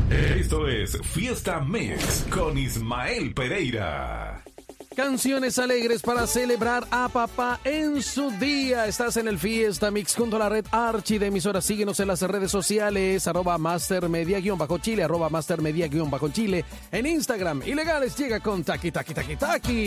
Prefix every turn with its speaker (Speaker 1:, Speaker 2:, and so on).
Speaker 1: Esto es Fiesta Mix con Ismael Pereira.
Speaker 2: Canciones alegres para celebrar a papá en su día. Estás en el Fiesta Mix junto a la red Archi de emisoras. Síguenos en las redes sociales, @mastermedia_chile, @mastermedia_chile. En Instagram, Ilegales llega con Taki Taki Taki Taki.